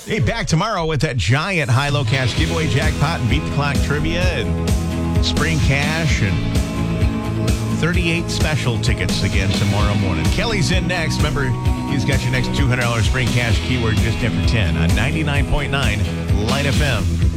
Hey, back tomorrow with that giant high-low cash giveaway jackpot and beat the clock trivia and spring cash and 38 special tickets again tomorrow morning. Kelly's in next. Remember, he's got your next $200 spring cash keyword just after 10 on 99.9 Light FM.